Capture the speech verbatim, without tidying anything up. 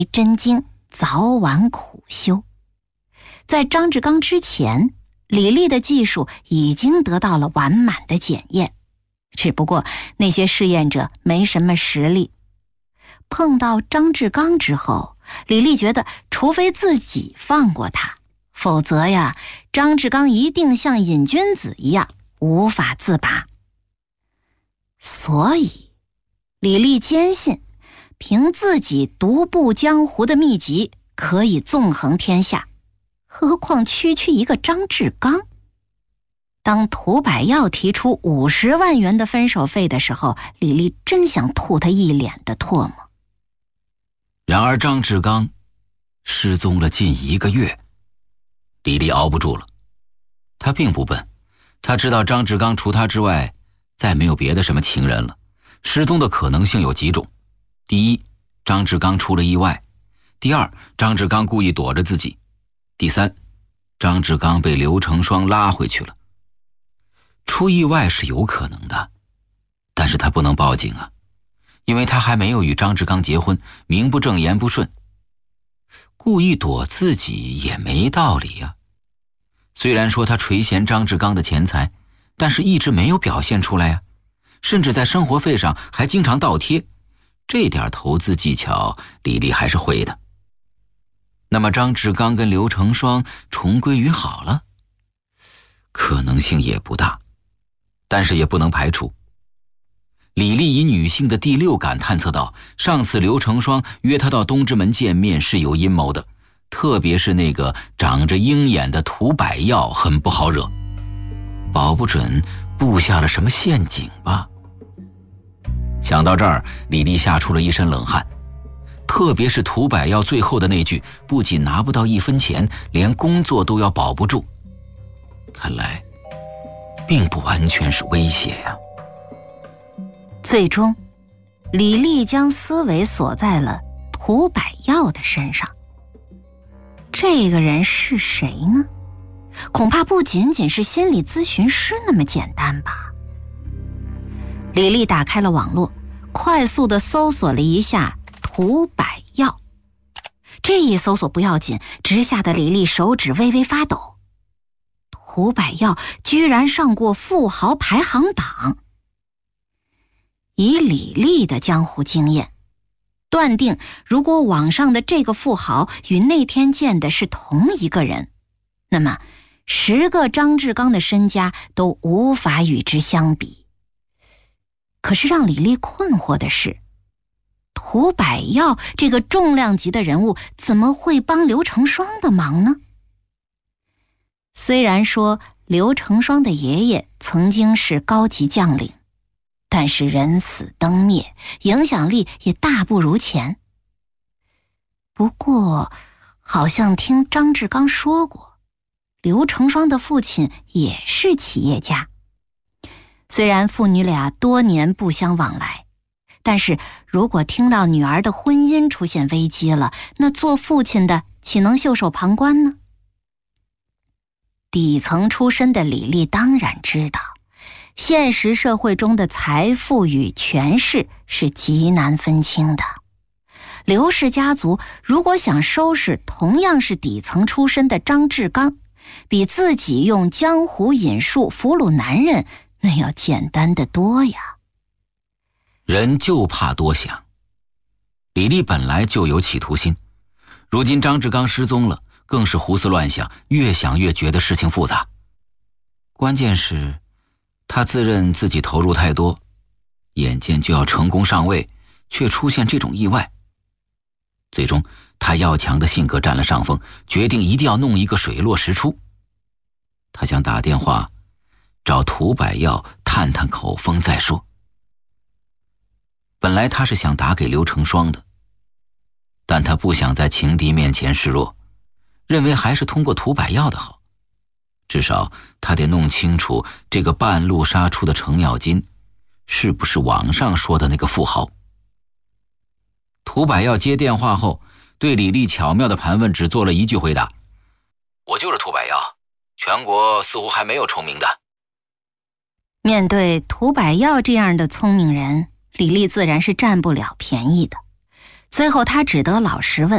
真经，早晚苦修。在张志刚之前，李丽的技术已经得到了完满的检验，只不过那些试验者没什么实力。碰到张志刚之后，李丽觉得除非自己放过他，否则呀，张志刚一定像瘾君子一样无法自拔。所以李丽坚信，凭自己独步江湖的秘籍可以纵横天下，何况区区一个张志刚。当涂百耀提出五十万元的分手费的时候，李丽真想吐他一脸的唾沫。 然而张志刚失踪了近一个月，李丽熬不住了。他并不笨，他知道张志刚除他之外再没有别的什么情人了。失踪的可能性有几种：第一，张志刚出了意外；第二，张志刚故意躲着自己；第三，张志刚被刘成双拉回去了。出意外是有可能的，但是他不能报警啊，因为他还没有与张志刚结婚，名不正言不顺。故意躲自己也没道理呀、啊。虽然说他垂涎张志刚的钱财，但是一直没有表现出来呀、啊，甚至在生活费上还经常倒贴，这点投资技巧李丽还是会的。那么张志刚跟刘成双重归于好了，可能性也不大，但是也不能排除。李丽以女性的第六感探测到，上次刘成双约她到东直门见面是有阴谋的，特别是那个长着鹰眼的涂百耀很不好惹，保不准布下了什么陷阱吧。想到这儿，李丽吓出了一身冷汗，特别是涂百耀最后的那句，不仅拿不到一分钱，连工作都要保不住，看来并不完全是威胁呀、啊。 最终，李丽将思维锁在了涂百耀的身上。这个人是谁呢？恐怕不仅仅是心理咨询师那么简单吧。李丽打开了网络，快速地搜索了一下涂百耀。这一搜索不要紧，直吓得李丽手指微微发抖。涂百耀居然上过富豪排行榜。以李丽的江湖经验，断定如果网上的这个富豪与那天见的是同一个人，那么十个张志刚的身家都无法与之相比。可是让李丽困惑的是，涂百耀这个重量级的人物怎么会帮刘成双的忙呢？虽然说刘成双的爷爷曾经是高级将领，但是人死灯灭，影响力也大不如前。不过好像听张志刚说过，刘成双的父亲也是企业家。虽然父女俩多年不相往来，但是如果听到女儿的婚姻出现危机了，那做父亲的岂能袖手旁观呢？底层出身的李丽当然知道，现实社会中的财富与权势是极难分清的。刘氏家族如果想收拾同样是底层出身的张志刚，比自己用江湖引术俘虏男人那要简单得多呀。 人就怕多想，李丽本来就有企图心，如今张志刚失踪了，更是胡思乱想，越想越觉得事情复杂。关键是他自认自己投入太多，眼见就要成功上位，却出现这种意外。最终他要强的性格占了上风，决定一定要弄一个水落石出。他想打电话找涂百耀探探口风再说。本来他是想打给刘成双的，但他不想在情敌面前示弱，认为还是通过涂百耀的好。至少他得弄清楚这个半路杀出的程咬金是不是网上说的那个富豪。涂百耀接电话后，对李丽巧妙的盘问只做了一句回答：我就是涂百耀，全国似乎还没有重名的。 面对涂百耀这样的聪明人，李丽自然是占不了便宜的。最后他只得老实问：